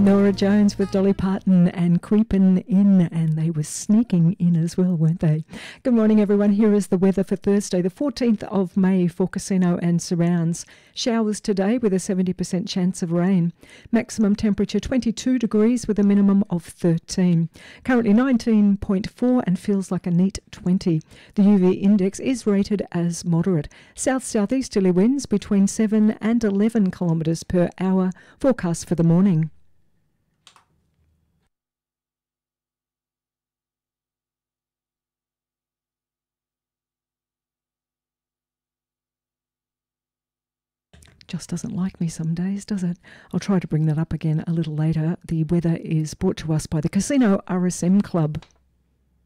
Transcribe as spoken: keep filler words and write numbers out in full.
Nora Jones with Dolly Parton and Creepin' In, and they were sneaking in as well, weren't they? Good morning, everyone. Here is the weather for Thursday, the fourteenth of May for Casino and surrounds. Showers today with a seventy percent chance of rain. Maximum temperature twenty-two degrees with a minimum of thirteen. Currently nineteen point four and feels like a neat twenty. The U V index is rated as moderate. South-southeasterly winds between seven and eleven kilometres per hour. Forecast for the morning. Just doesn't like me some days, does it? I'll try to bring that up again a little later. The weather is brought to us by the Casino R S M Club.